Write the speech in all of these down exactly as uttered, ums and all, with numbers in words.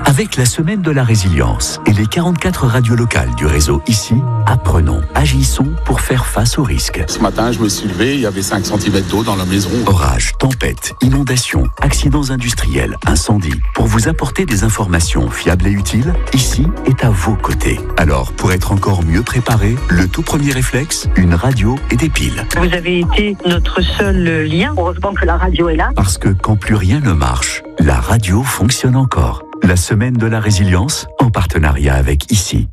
Avec la semaine de la résilience et les quarante-quatre radios locales du réseau Ici, apprenons, agissons pour faire face aux risques. Ce matin, je me suis levé, il y avait cinq centimètres d'eau dans la maison. Orages, tempêtes, inondations, accidents industriels, incendies. Pour vous apporter des informations fiables et utiles, Ici est à vos côtés. Alors, pour être encore mieux préparé, le tout premier réflexe, une radio et des piles. Vous avez été notre seul lien. Heureusement que la radio est là. Parce que quand plus rien ne marche, la radio fonctionne encore. La semaine de la résilience, en partenariat avec Ici.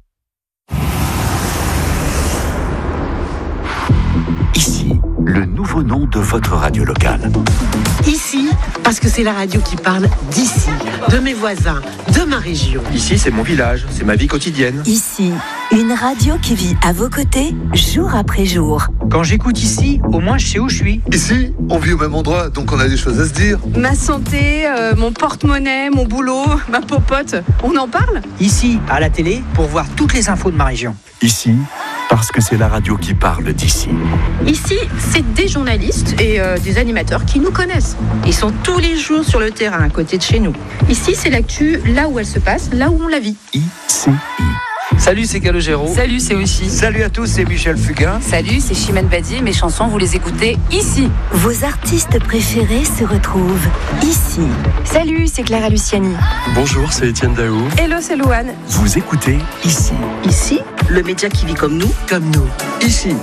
Ici, le nouveau nom de votre radio locale. Ici, parce que c'est la radio qui parle d'ici, de mes voisins, de ma région. Ici, c'est mon village, c'est ma vie quotidienne. Ici, une radio qui vit à vos côtés, jour après jour. Quand j'écoute Ici, au moins je sais où je suis. Ici, on vit au même endroit, donc on a des choses à se dire. Ma santé, euh, mon porte-monnaie, mon boulot, ma popote, on en parle ? Ici, à la télé, pour voir toutes les infos de ma région. Ici, parce que c'est la radio qui parle d'ici. Ici, c'est des journalistes et euh, des animateurs qui nous connaissent. Ils sont tous les jours sur le terrain, à côté de chez nous. Ici, c'est l'actu là où elle se passe, là où on la vit. I C I. Salut, c'est Calogero. Salut, c'est Oshi. Salut à tous, c'est Michel Fugain. Salut, c'est Chimène Badi. Mes chansons, vous les écoutez ici. Vos artistes préférés se retrouvent ici. Salut, c'est Clara Luciani. Bonjour, c'est Étienne Daou. Hello, c'est Louane. Vous écoutez Ici. Ici, le média qui vit comme nous, comme nous. Ici.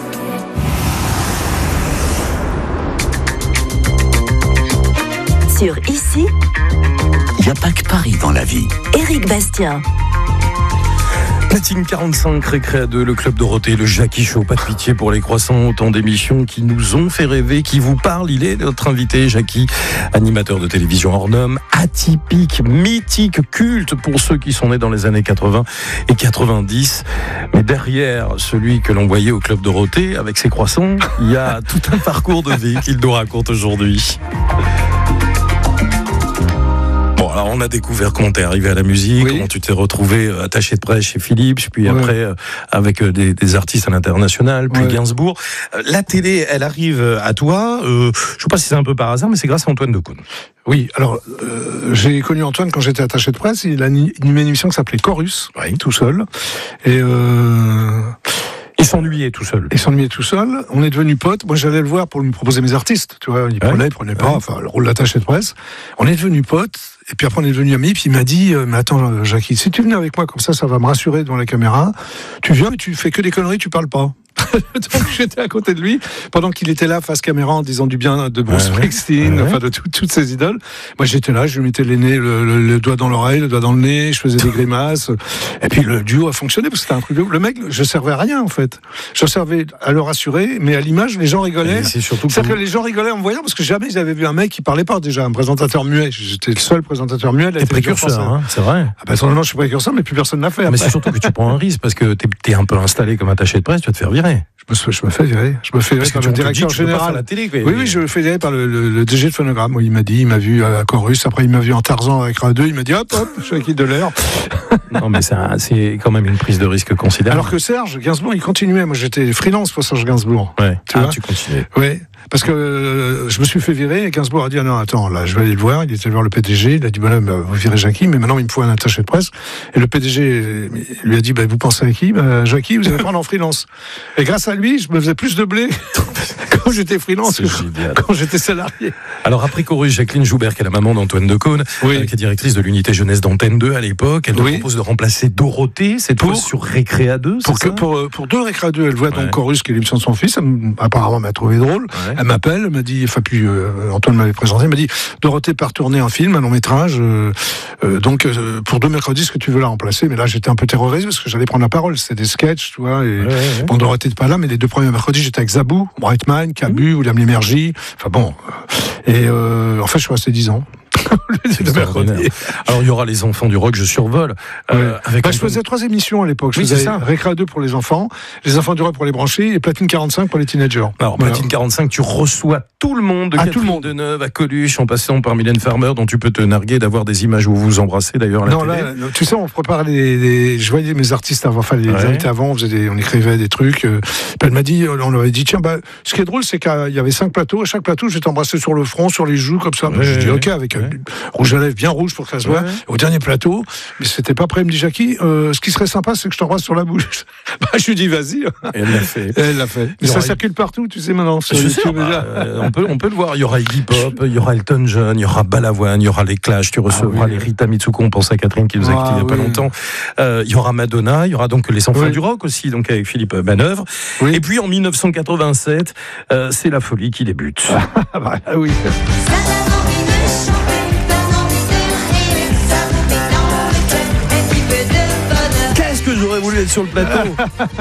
Sur Ici, il n'y a pas que Paris dans la vie. Éric Bastien. Platine quarante-cinq, Récré à deux, le Club Dorothée, le Jackie Show, pas de pitié pour les croissants, autant d'émissions qui nous ont fait rêver, qui vous parlent. Il est notre invité, Jackie, animateur de télévision hors norme, atypique, mythique, culte pour ceux qui sont nés dans les années quatre-vingts et quatre-vingt-dix. Mais derrière celui que l'on voyait au Club Dorothée, avec ses croissants, il y a tout un parcours de vie qu'il nous raconte aujourd'hui. Alors on a découvert comment t'es arrivé à la musique, oui. Comment tu t'es retrouvé attaché de presse chez Philips, puis ouais. après euh, avec des, des artistes à l'international, puis ouais. Gainsbourg. Euh, la télé, elle arrive à toi, euh, je sais pas si c'est un peu par hasard, mais c'est grâce à Antoine Decaune. Oui, alors euh, j'ai connu Antoine quand j'étais attaché de presse, il a animé une émission qui s'appelait Chorus, oui. tout seul, et... Euh... Il s'ennuyait tout seul. Il s'ennuyait tout seul. On est devenus potes. Moi, j'allais le voir pour lui proposer mes artistes. Tu vois, il prenait, il prenait pas. Enfin, le rôle d'attaché de presse. On est devenus potes. Et puis après, on est devenus amis. Puis il m'a dit, euh, mais attends, Jackie, si tu venais avec moi comme ça, ça va me rassurer devant la caméra. Tu viens, mais tu fais que des conneries, tu parles pas. Donc j'étais à côté de lui pendant qu'il était là face caméra en disant du bien de Bruce Springsteen, ouais, ouais. enfin de tout, toutes ses idoles. Moi j'étais là, je lui mettais le nez, le, le, le doigt dans l'oreille, le doigt dans le nez, je faisais des grimaces. Et puis le duo a fonctionné parce que c'était un truc de... Le mec, je servais à rien en fait. Je servais à le rassurer, mais à l'image les gens rigolaient. C'est surtout C'est-à-dire que les gens rigolaient en me voyant parce que jamais ils avaient vu un mec qui parlait pas déjà, un présentateur muet. J'étais le seul présentateur muet. T'es précurseur, hein, c'est vrai. Ah ben non, je suis précurseur, mais plus personne n'a fait. Mais après. C'est surtout que tu prends un risque parce que t'es, t'es un peu installé comme attaché de presse, tu vas te faire virer. Je me, je me fais virer. Je me fais virer par le directeur général. La télé, quoi. Oui, oui, je me fais virer par le, le, le D G de Phonogramme. Il m'a dit, il m'a vu à Chorus. Après, il m'a vu en Tarzan avec Radio deux. Il m'a dit, hop, hop, je suis acquis de l'air. Non, mais ça, c'est quand même une prise de risque considérable. Alors que Serge Gainsbourg, il continuait. Moi, j'étais freelance pour Serge Gainsbourg. Ouais. Tu ah, vois tu continuais. Oui. Parce que euh, je me suis fait virer et Gainsbourg a dit ah non attends là je vais aller le voir, il était voir le P D G, il a dit bah, bah vous virez Jackie mais maintenant il me faut un attaché de presse et le P D G lui a dit bah vous pensez à qui bah, Jackie vous allez prendre en freelance et grâce à lui je me faisais plus de blé quand j'étais freelance que quand j'étais salarié. Alors après Chorus, Jacqueline Joubert qui est la maman d'Antoine Decaune, oui. euh, qui est directrice de l'unité jeunesse d'Antenne deux à l'époque, elle oui. propose de remplacer Dorothée cette fois sur Récré à deux. Pour que pour pour deux Récré à deux elle voit ouais. donc Chorus qui est l'émission de son fils, elle, apparemment m'a trouvé drôle. Ouais. Elle m'appelle, elle m'a dit, enfin puis euh, Antoine m'avait présenté, elle m'a dit Dorothée part tourner un film, un long métrage, euh, euh, donc euh, pour deux mercredis, est-ce que tu veux la remplacer? Mais là j'étais un peu terrorisé parce que j'allais prendre la parole, c'était des sketchs, tu vois. Et, ouais, ouais. Bon, Dorothée n'était pas là, mais les deux premiers mercredis j'étais avec Zabou, Brightman, Cabu, mmh. William Lémergie, enfin bon. Et euh, en fait je suis resté dix ans. Alors il y aura les enfants du rock, je survole. Euh, ouais. avec bah, je faisais trois émissions à l'époque. Je oui, faisais Récré à deux pour les enfants, les enfants du rock pour les branchés et Platine quarante-cinq pour les teenagers. Alors voilà. Platine quarante-cinq, tu reçois tout le monde, de ah, Catherine tout le monde. Deneuve à Coluche, en passant par Mylène Farmer, dont tu peux te narguer d'avoir des images où vous vous embrassez d'ailleurs à la non, télé. Là, tu sais, on prépare les, les... je voyais mes artistes avant, enfin les ouais. invités avant, on, faisait des... on écrivait des trucs. Euh... Elle m'a dit, on leur avait dit tiens, bah, ce qui est drôle, c'est qu'il y avait cinq plateaux. À chaque plateau, je vais t'embrasser sur le front, sur les joues, comme ça. Ouais, j'ai dit ok, avec ouais. rouge à lèvres bien rouge pour que ça se voit. Ouais. Au dernier plateau, mais c'était pas prêt. Elle me dit, Jackie, euh, ce qui serait sympa, c'est que je t'embrasse sur la bouche. Bah, je lui dis, vas-y. Et elle l'a fait. Elle l'a fait. Mais ça circule partout, tu sais, maintenant. Sur Je sais, YouTube, bah, euh, on, peut, on peut le voir. Il y aura Iggy Pop, il y aura Elton John, il y aura Balavoine, il y aura les Clash. Tu recevras ah, oui. les Rita Mitsuko. On pense à Catherine qui nous a quittés ah, il n'y a pas oui. longtemps. Euh, il y aura Madonna, il y aura donc les Enfants oui. du Rock aussi, donc avec Philippe Manœuvre. Oui. Et puis en mille neuf cent quatre-vingt-sept, euh, c'est la folie qui débute. Ah, bah, oui. J'aurais voulu être sur le plateau.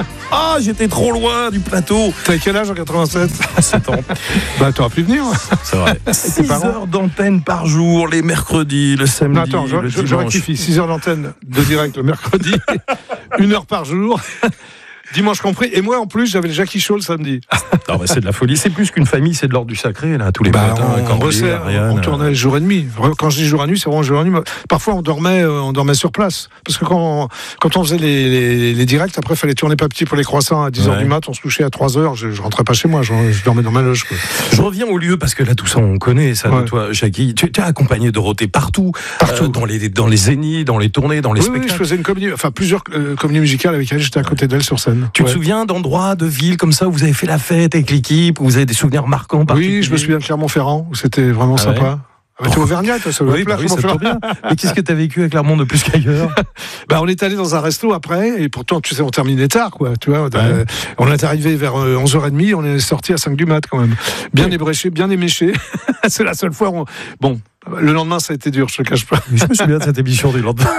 Ah, j'étais trop loin du plateau. T'as quel âge en quatre-vingt-sept? sept ans. Bah, t'aurais pu venir. C'est vrai. six heures d'antenne par jour, les mercredis, le samedi. Non, attends, je, le je, je rectifie. six heures d'antenne de direct le mercredi, une heure par jour. Dimanche compris. Et moi, en plus, j'avais le Jackie Show le samedi. Non, bah, c'est de la folie. C'est plus qu'une famille, c'est de l'ordre du sacré, là, tous les bah, matins. On, on bossait, Ariane, on tournait jour et demi. Quand je dis jour et nuit, c'est vraiment jour et nuit. Parfois, on dormait, on dormait sur place. Parce que quand on, quand on faisait les, les, les directs, après, il fallait tourner papier pour les croissants à dix heures ouais. du mat. On se couchait à trois heures. Je, je rentrais pas chez moi. Je, je dormais dans ma loge. Quoi. Je reviens au lieu, parce que là, tout ça, on connaît ça ouais. de toi, Jackie. Tu as accompagné Dorothée partout. Partout. Euh, dans les, dans les zéniths, dans les tournées, dans les oui, spectacles. Oui, je faisais une comédie, enfin, plusieurs euh, comédies musicales avec elle. J'étais à côté d'elle sur scène. Tu ouais. te souviens d'endroits, de villes comme ça où vous avez fait la fête avec l'équipe, où vous avez des souvenirs marquants? Oui, je me souviens de Clermont-Ferrand, où c'était vraiment ah sympa. Ouais. Ah, t'es Auvergnat, toi, ça doit oui, plaire, bah oui, ça bien. Mais qu'est-ce que t'as vécu à Clermont de plus qu'ailleurs? Bah, on est allé dans un resto après, et pourtant, tu sais, on terminait tard, quoi, tu vois. Ouais. Euh, on est arrivé vers onze heures trente, on est sorti à cinq du mat, quand même. Bien oui. ébréché, bien éméché. C'est la seule fois où on... Bon. Le lendemain, ça a été dur, je te le cache pas. Je me souviens de cette émission du lendemain.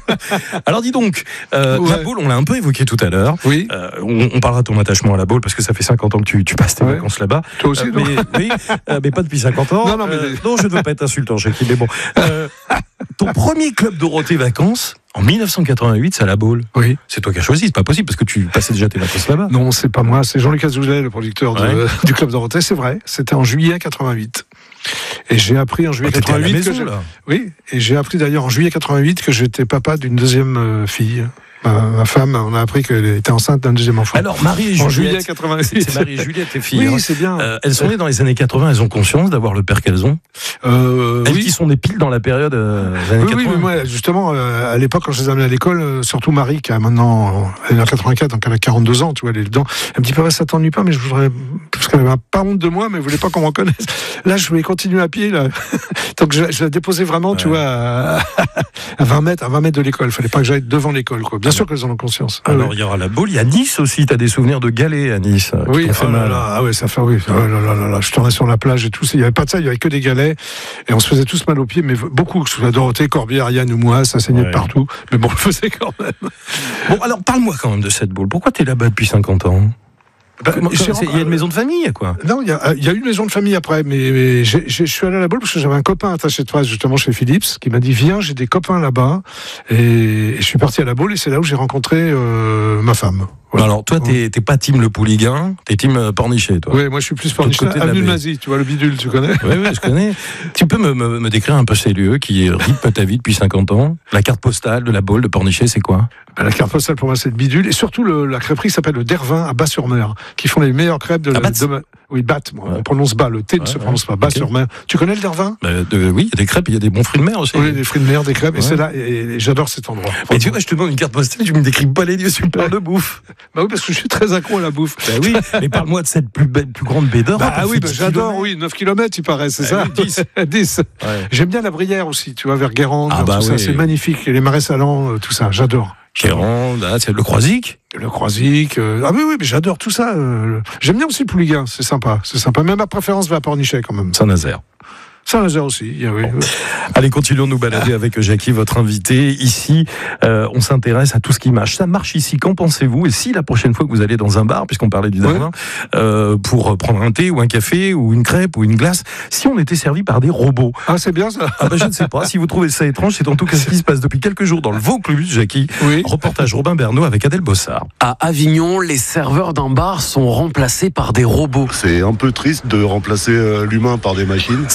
Alors dis donc, euh, ouais. la boule, on l'a un peu évoqué tout à l'heure. Oui. Euh, on, on parlera de ton attachement à la boule parce que ça fait cinquante ans que tu, tu passes tes ouais. vacances là-bas. Toi aussi, euh, non mais, oui, euh, mais pas depuis cinquante ans. Non, non, mais... euh, non je ne veux pas être insultant, Jackie, mais bon. Euh, ton premier club Dorothée Vacances, en mille neuf cent quatre-vingt-huit, c'est à la Baule. Oui. C'est toi qui as choisi, c'est pas possible parce que tu passais déjà tes vacances là-bas. Non, c'est pas moi, c'est Jean-Luc Azoulay, le producteur de, ouais. du club Dorothée, c'est vrai. C'était en juillet quatre-vingt-huit. Et j'ai appris en juillet oh, quatre-vingt-huit maison, que je... là. oui, et j'ai appris d'ailleurs en juillet quatre-vingt-huit que j'étais papa d'une deuxième euh, fille. Ma, ma femme, on a appris qu'elle était enceinte d'un deuxième enfant. Alors Marie et Juliette, en juillet quatre-vingt-huit. C'est Marie et Juliette, tes filles. Oui, hein. c'est bien. Euh, elles sont nées dans les années quatre-vingts. Elles ont conscience d'avoir le père qu'elles ont. Euh, elles oui. qui sont nées pile dans la période euh, des années oui, quatre-vingts. Oui, mais moi, justement, euh, à l'époque, quand je les ai amenées à l'école, euh, surtout Marie, qui a maintenant, elle est en quatre-vingt-quatre, donc elle a quarante-deux ans, tu vois, elle est dedans. Elle me dit, papa, ça t'ennuie pas, mais je voudrais, parce qu'elle avait pas honte de moi, mais elle voulait pas qu'on me reconnaisse. Là, je voulais continuer à pied, là. Donc, je, je la déposais vraiment, ouais. tu vois, à, à vingt mètres, à vingt mètres de l'école. Il fallait pas que j'aille devant l'école, quoi. Bien sûr qu'elles en ont conscience. Alors, il y aura la Baule, il y a Nice aussi. Tu as des souvenirs de galets à Nice. Oui, qui fait oh là mal. Là, ah ouais, ça fait, oui. Oh là là là là. Je tournais sur la plage et tout. Il n'y avait pas de ça, il n'y avait que des galets. Et on se faisait tous mal aux pieds, mais beaucoup, que ce soit Dorothée, Corbière, Ariane ou moi, ça saignait ouais. de partout. Mais bon, on le faisait quand même. Bon, alors, parle-moi quand même de cette Baule. Pourquoi tu es là-bas depuis cinquante ans? Bah, il y a une maison de famille, quoi. Non, il y a, il y a une maison de famille après, mais, mais j'ai, j'ai, je suis allé à la Baule parce que j'avais un copain attaché de presse justement chez Philips qui m'a dit viens, j'ai des copains là-bas, et, et je suis parti à la Baule et c'est là où j'ai rencontré euh, ma femme. Voilà. Alors toi, t'es, t'es pas team le Pouliguen, t'es team Pornichet, toi. Oui, moi je suis plus Pornichet. Avenue de Mazie, tu vois le bidule, tu connais? Oui, oui, je connais. Tu peux me, me, me décrire un peu ces lieux qui rythment ta vie depuis cinquante ans? La carte postale de la Baule de Pornichet, c'est quoi? La carte postale pour moi c'est le bidule et surtout le, la crêperie s'appelle le Dervin à Bas-sur-Mer qui font les meilleures crêpes de la de, oui Bat, moi, ouais. on prononce bas, le T ne ouais, se prononce pas, Bas-sur-Mer. Okay. Tu connais le Dervin? bah, de, Oui, il y a des crêpes, il y a des bons fruits de mer aussi. Oui, des fruits de mer, des crêpes ouais. et c'est là et, et j'adore cet endroit. Mais tu vois, je te demande une carte postale, tu me décris pas les lieux, tu me parles de bouffe. Bah oui, parce que je suis très accro à la bouffe. Bah oui, mais parle-moi de cette plus belle, plus grande baie d'Europe. Bah oui, bah, j'adore, oui, neuf kilomètres il paraît, c'est bah, ça oui, dix. dix. Ouais. J'aime bien la Brière aussi, tu vois, vers Guérande, ah, bah tout oui. ça, c'est magnifique, et les marais salants, tout ça, j'adore. Guérande, ah, c'est le Croisic. Le Croisic, euh, ah oui, oui, mais j'adore tout ça. Euh, j'aime bien aussi le Pouliguen, c'est sympa, c'est sympa. Même ma préférence va à Pornichet quand même. Saint-Nazaire. Saint-Nazaire aussi, oui. Bon. Allez, continuons de nous balader avec Jackie, votre invité. Ici, euh, on s'intéresse à tout ce qui marche. Ça marche ici, qu'en pensez-vous? Et si la prochaine fois que vous allez dans un bar, puisqu'on parlait du Darwin, ouais. euh, pour prendre un thé ou un café ou une crêpe ou une glace, si on était servi par des robots? Ah, c'est bien ça. Ah ben, je ne sais pas. Si vous trouvez ça étrange, c'est en tout cas ce qui se passe depuis quelques jours dans le Vaucluse, Jackie. Oui. Reportage Robin Bernot avec Adèle Bossard. À Avignon, les serveurs d'un bar sont remplacés par des robots. C'est un peu triste de remplacer l'humain par des machines. C'est un nouveau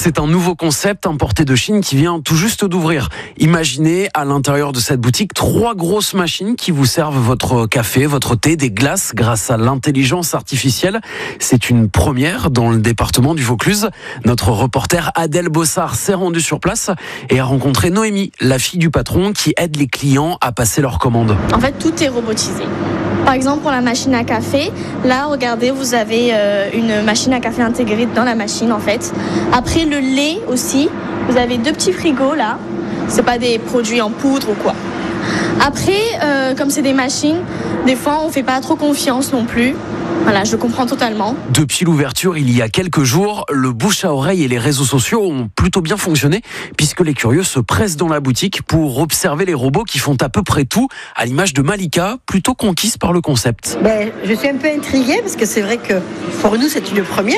nouveau concept importé de Chine qui vient tout juste d'ouvrir. Imaginez à l'intérieur de cette boutique trois grosses machines qui vous servent votre café, votre thé, des glaces grâce à l'intelligence artificielle. C'est une première dans le département du Vaucluse. Notre reporter Adèle Bossard s'est rendue sur place et a rencontré Noémie, la fille du patron qui aide les clients à passer leurs commandes. En fait, tout est robotisé. Par exemple, pour la machine à café, là, regardez, vous avez euh, une machine à café intégrée dans la machine, en fait. Après, le lait aussi, vous avez deux petits frigos, là. C'est pas des produits en poudre ou quoi. Après, euh, comme c'est des machines, des fois, on fait pas trop confiance non plus. Voilà, je comprends totalement. Depuis l'ouverture, il y a quelques jours, le bouche à oreille et les réseaux sociaux ont plutôt bien fonctionné puisque les curieux se pressent dans la boutique pour observer les robots qui font à peu près tout, à l'image de Malika, plutôt conquise par le concept. Ben, je suis un peu intriguée parce que c'est vrai que pour nous, c'est une première.